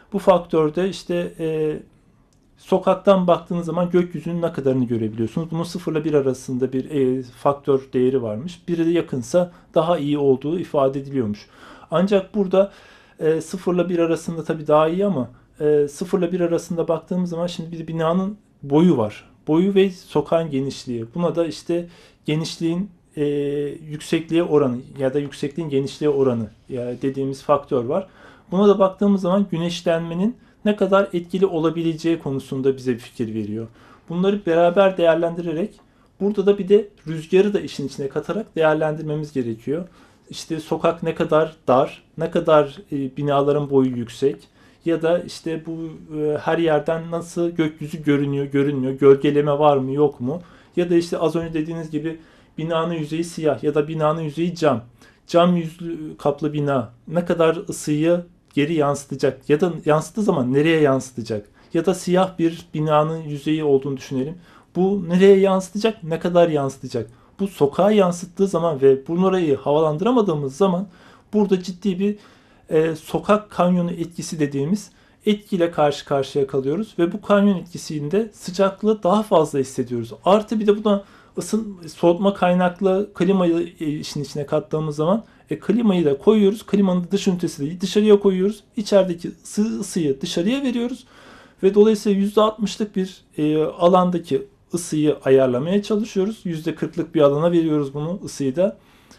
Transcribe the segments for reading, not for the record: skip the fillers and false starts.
Bu faktörde işte sokaktan baktığınız zaman gökyüzünün ne kadarını görebiliyorsunuz. Bunun 0 ile 1 arasında bir faktör değeri varmış. 1'e yakınsa daha iyi olduğu ifade ediliyormuş. Ancak burada 0 ile 1 arasında tabii daha iyi ama 0 ile 1 arasında baktığımız zaman şimdi bir de binanın boyu var. Boyu ve sokağın genişliği. Buna da işte genişliğin yüksekliğe oranı ya da yüksekliğin genişliğe oranı ya dediğimiz faktör var. Buna da baktığımız zaman güneşlenmenin ne kadar etkili olabileceği konusunda bize bir fikir veriyor. Bunları beraber değerlendirerek burada da bir de rüzgarı da işin içine katarak değerlendirmemiz gerekiyor. İşte sokak ne kadar dar, ne kadar binaların boyu yüksek ya da işte bu her yerden nasıl gökyüzü görünüyor, görünmüyor, gölgeleme var mı, yok mu? Ya da işte az önce dediğiniz gibi binanın yüzeyi siyah ya da binanın yüzeyi cam. Cam yüzlü kaplı bina ne kadar ısıyı geri yansıtacak ya da yansıttığı zaman nereye yansıtacak? Ya da siyah bir binanın yüzeyi olduğunu düşünelim. Bu nereye yansıtacak? Ne kadar yansıtacak? Bu sokağa yansıttığı zaman ve burayı havalandıramadığımız zaman burada ciddi bir sokak kanyonu etkisi dediğimiz etkiyle karşı karşıya kalıyoruz ve bu kanyon etkisinde sıcaklığı daha fazla hissediyoruz. Artı bir de buna soğutma kaynaklı klimayı işin içine kattığımız zaman klimayı da koyuyoruz. Klimanın dış ünitesi de dışarıya koyuyoruz. İçerideki ısıyı dışarıya veriyoruz. Ve dolayısıyla %60'lık bir alandaki ısıyı ayarlamaya çalışıyoruz. %40'lık bir alana veriyoruz bunu, ısıyı da.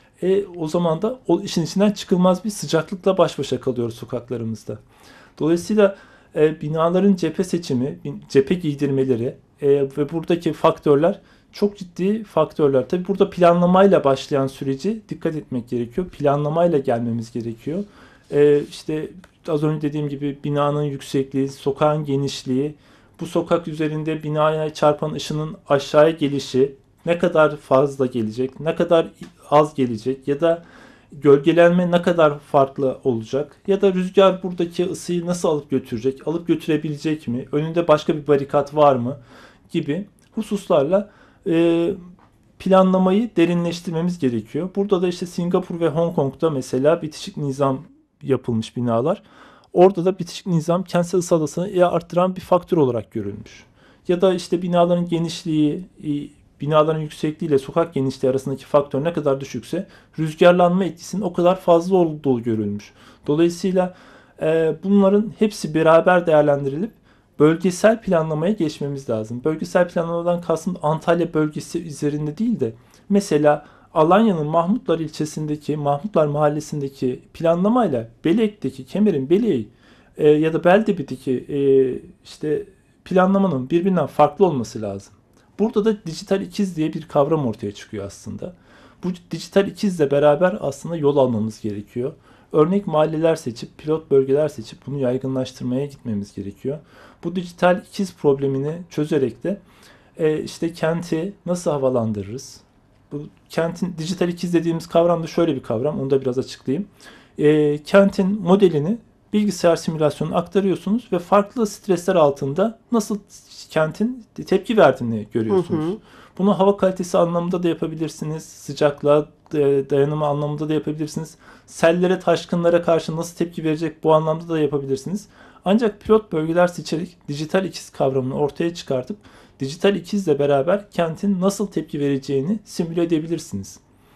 O zaman da o işin içinden çıkılmaz bir sıcaklıkla baş başa kalıyoruz sokaklarımızda. Dolayısıyla binaların cephe seçimi, cephe giydirmeleri ve buradaki faktörler çok ciddi faktörler. Tabii burada planlamayla başlayan süreci dikkat etmek gerekiyor. Planlamayla gelmemiz gerekiyor. İşte az önce dediğim gibi binanın yüksekliği, sokağın genişliği, bu sokak üzerinde binaya çarpan ışının aşağıya gelişi ne kadar fazla gelecek, ne kadar az gelecek ya da gölgelenme ne kadar farklı olacak ya da rüzgar buradaki ısıyı nasıl alıp götürecek, alıp götürebilecek mi, önünde başka bir barikat var mı gibi hususlarla e, planlamayı derinleştirmemiz gerekiyor. Burada da işte Singapur ve Hong Kong'da mesela bitişik nizam yapılmış binalar. Orada da bitişik nizam kentsel ısı adasını arttıran bir faktör olarak görülmüş. Ya da işte binaların genişliği, binaların yüksekliği ile sokak genişliği arasındaki faktör ne kadar düşükse rüzgarlanma etkisinin o kadar fazla olduğu görülmüş. Dolayısıyla bunların hepsi beraber değerlendirilip bölgesel planlamaya geçmemiz lazım. Bölgesel planlamadan kastım Antalya bölgesi üzerinde değil de mesela Alanya'nın Mahmutlar ilçesindeki, Mahmutlar mahallesindeki planlamayla Belek'teki, Kemer'in Belek'i ya da Beldebi'deki işte planlamanın birbirinden farklı olması lazım. Burada da dijital ikiz diye bir kavram ortaya çıkıyor aslında. Bu dijital ikizle beraber aslında yol almamız gerekiyor. Örnek mahalleler seçip, pilot bölgeler seçip bunu yaygınlaştırmaya gitmemiz gerekiyor. Bu dijital ikiz problemini çözerek de işte kenti nasıl havalandırırız? Bu kentin dijital ikiz dediğimiz kavram da şöyle bir kavram. Onu da biraz açıklayayım. Kentin modelini bilgisayar simülasyonuna aktarıyorsunuz ve farklı stresler altında nasıl kentin tepki verdiğini Hı görüyorsunuz. hı. Bunu hava kalitesi anlamında da yapabilirsiniz. Sıcaklığa dayanımı anlamında da yapabilirsiniz. Sellere, taşkınlara karşı nasıl tepki verecek bu anlamda da yapabilirsiniz. Ancak pilot bölgeler seçerek dijital ikiz kavramını ortaya çıkartıp dijital ikizle beraber kentin nasıl tepki vereceğini simüle edebilirsiniz.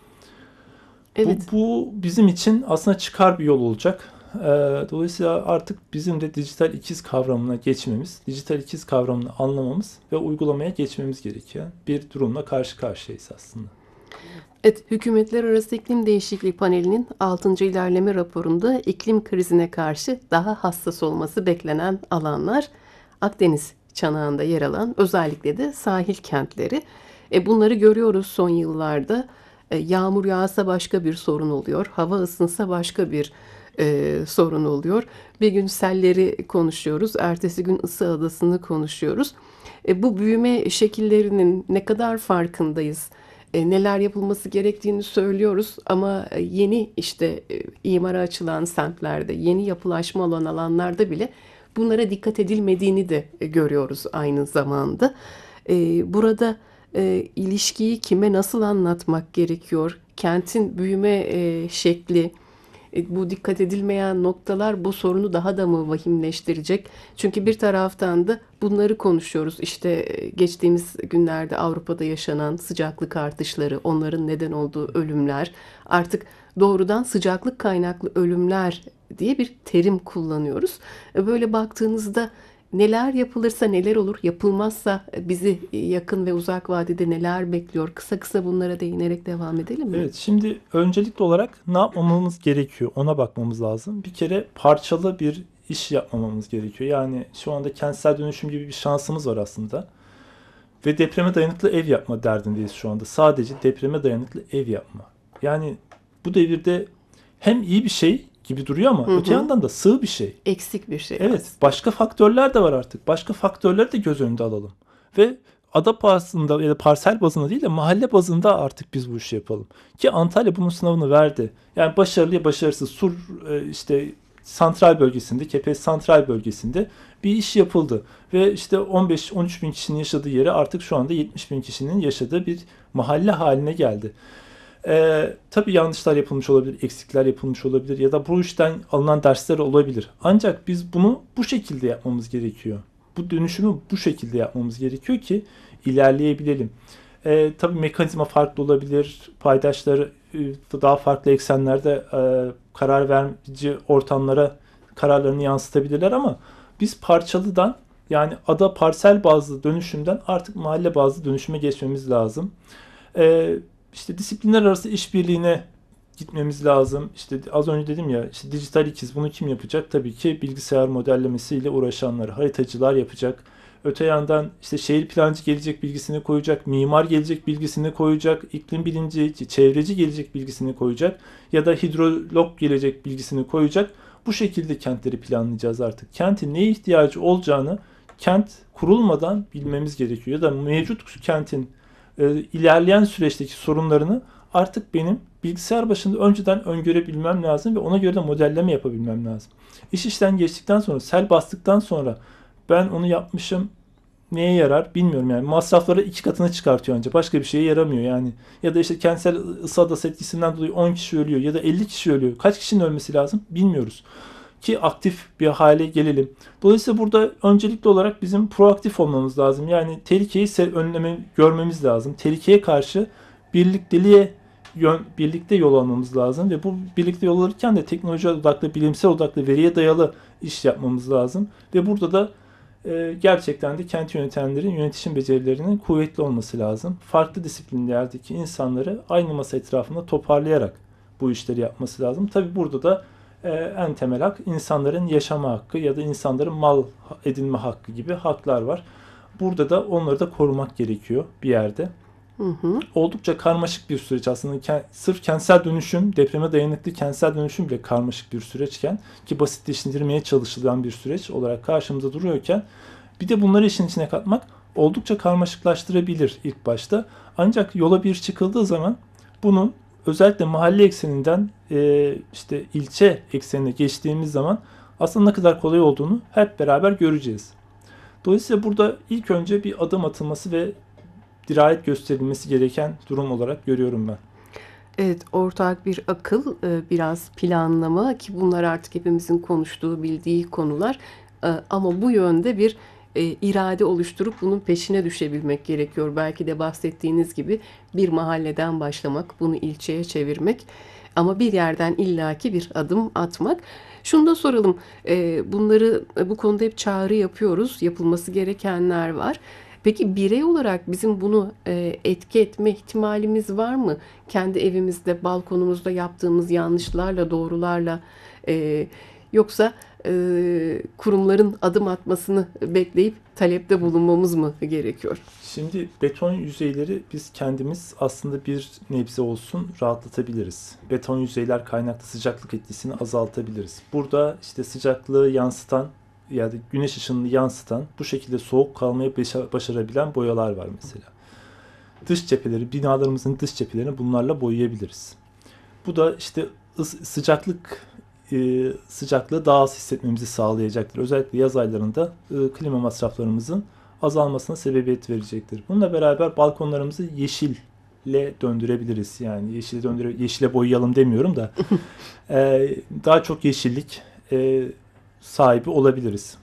Bu, Evet. bu bizim için aslında çıkar bir yol olacak. Dolayısıyla artık bizim de dijital ikiz kavramına geçmemiz, dijital ikiz kavramını anlamamız ve uygulamaya geçmemiz gereken bir durumla karşı karşıyayız aslında. Evet, Hükümetler Arası İklim Değişikliği Paneli'nin 6. ilerleme raporunda iklim krizine karşı daha hassas olması beklenen alanlar Akdeniz çanağında yer alan özellikle de sahil kentleri. Bunları görüyoruz son yıllarda. Yağmur yağsa başka bir sorun oluyor. Hava ısınsa başka bir sorun oluyor. Bir gün selleri konuşuyoruz. Ertesi gün ısı adasını konuşuyoruz. Bu büyüme şekillerinin ne kadar farkındayız? Neler yapılması gerektiğini söylüyoruz ama yeni işte imara açılan semtlerde, yeni yapılaşma olan alanlarda bile bunlara dikkat edilmediğini de görüyoruz aynı zamanda. Burada ilişkiyi kime nasıl anlatmak gerekiyor? Kentin büyüme şekli, Bu dikkat edilmeyen noktalar bu sorunu daha da mı vahimleştirecek? Çünkü bir taraftan da bunları konuşuyoruz. İşte geçtiğimiz günlerde Avrupa'da yaşanan sıcaklık artışları, onların neden olduğu ölümler, artık doğrudan sıcaklık kaynaklı ölümler diye bir terim kullanıyoruz. Böyle baktığınızda neler yapılırsa neler olur, yapılmazsa bizi yakın ve uzak vadede neler bekliyor? Kısa kısa bunlara değinerek devam edelim mi? Evet, şimdi öncelikli olarak ne yapmamamız gerekiyor? Ona bakmamız lazım. Bir kere parçalı bir iş yapmamamız gerekiyor. Yani şu anda kentsel dönüşüm gibi bir şansımız var aslında. Ve depreme dayanıklı ev yapma derdindeyiz şu anda. Sadece depreme dayanıklı ev yapma. Yani bu devirde hem iyi bir şey gibi duruyor ama Hı öte hı. yandan da sığ bir şey. Eksik bir şey Evet, aslında. başka faktörler de var artık. Başka faktörleri de göz önünde alalım. Ve ada bazında ya da parsel bazında değil de mahalle bazında artık biz bu işi yapalım. Ki Antalya bunun sınavını verdi. Yani başarılı ya başarısız Sur işte santral bölgesinde, Kepez santral bölgesinde bir iş yapıldı. Ve işte 15-13 bin kişinin yaşadığı yere artık şu anda 70 bin kişinin yaşadığı bir mahalle haline geldi. Tabii yanlışlar yapılmış olabilir, eksikler yapılmış olabilir ya da bu işten alınan dersler olabilir. Ancak biz bunu bu şekilde yapmamız gerekiyor. Bu dönüşümü bu şekilde yapmamız gerekiyor ki ilerleyebilelim. Tabii mekanizma farklı olabilir, paydaşları daha farklı eksenlerde karar verici ortamlara kararlarını yansıtabilirler ama biz parçalıdan yani ada parsel bazlı dönüşümden artık mahalle bazlı dönüşüme geçmemiz lazım. Ee, işte disiplinler arası işbirliğine gitmemiz lazım. İşte az önce dedim ya işte dijital ikiz bunu kim yapacak? Tabii ki bilgisayar modellemesiyle uğraşanlar, haritacılar yapacak. Öte yandan işte şehir plancı gelecek bilgisini koyacak, mimar gelecek bilgisini koyacak, iklim bilimci, çevreci gelecek bilgisini koyacak ya da hidrolog gelecek bilgisini koyacak. Bu şekilde kentleri planlayacağız artık. Kentin neye ihtiyacı olacağını kent kurulmadan bilmemiz gerekiyor. Ya da mevcut kentin ilerleyen süreçteki sorunlarını artık benim bilgisayar başında önceden öngörebilmem lazım ve ona göre de modelleme yapabilmem lazım. İş işten geçtikten sonra, sel bastıktan sonra ben onu yapmışım neye yarar bilmiyorum yani. Masrafları 2 katına çıkartıyor ancak başka bir şeye yaramıyor yani. Ya da işte kentsel ısı adası etkisinden dolayı 10 kişi ölüyor ya da 50 kişi ölüyor. Kaç kişinin ölmesi lazım bilmiyoruz ki aktif bir hale gelelim. Dolayısıyla burada öncelikli olarak bizim proaktif olmamız lazım. Yani tehlikeyi görmemiz lazım. Tehlikeye karşı birlikteliğe birlikte yol almamız lazım ve bu birlikte yol alırken de teknoloji odaklı, bilimsel odaklı, veriye dayalı iş yapmamız lazım. Ve burada da gerçekten de kent yönetenlerin yönetişim becerilerinin kuvvetli olması lazım. Farklı disiplinlerdeki insanları aynı masa etrafında toparlayarak bu işleri yapması lazım. Tabii burada da en temel hak insanların yaşama hakkı ya da insanların mal edinme hakkı gibi haklar var. Burada da onları da korumak gerekiyor bir yerde. Hı hı. Oldukça karmaşık bir süreç aslında. Sırf kentsel dönüşüm, depreme dayanıklı kentsel dönüşüm bile karmaşık bir süreçken ki basitleştirilmeye çalışılan bir süreç olarak karşımıza duruyorken bir de bunları işin içine katmak oldukça karmaşıklaştırabilir ilk başta. Ancak yola bir çıkıldığı zaman bunun özellikle mahalle ekseninden işte ilçe eksenine geçtiğimiz zaman aslında ne kadar kolay olduğunu hep beraber göreceğiz. Dolayısıyla burada ilk önce bir adım atılması ve dirayet gösterilmesi gereken durum olarak görüyorum ben. Evet, ortak bir akıl, biraz planlama ki bunlar artık hepimizin konuştuğu, bildiği konular. Ama bu yönde bir irade oluşturup bunun peşine düşebilmek gerekiyor. Belki de bahsettiğiniz gibi bir mahalleden başlamak, bunu ilçeye çevirmek ama bir yerden illaki bir adım atmak. Şunu da soralım, bunları bu konuda hep çağrı yapıyoruz, yapılması gerekenler var. Peki birey olarak bizim bunu etki etme ihtimalimiz var mı? Kendi evimizde, balkonumuzda yaptığımız yanlışlarla, doğrularla yoksa kurumların adım atmasını bekleyip talepte bulunmamız mı gerekiyor? Şimdi beton yüzeyleri biz kendimiz aslında bir nebze olsun rahatlatabiliriz. Beton yüzeyler kaynaklı sıcaklık etkisini azaltabiliriz. Burada işte sıcaklığı yansıtan ya da güneş ışınını yansıtan bu şekilde soğuk kalmayı başarabilen boyalar var mesela. Dış cepheleri, binalarımızın dış cephelerini bunlarla boyayabiliriz. Bu da işte sıcaklığı daha az hissetmemizi sağlayacaktır. Özellikle yaz aylarında klima masraflarımızın azalmasına sebebiyet verecektir. Bununla beraber balkonlarımızı yeşil döndürebiliriz. Yani yeşile boyayalım demiyorum da daha çok yeşillik sahibi olabiliriz.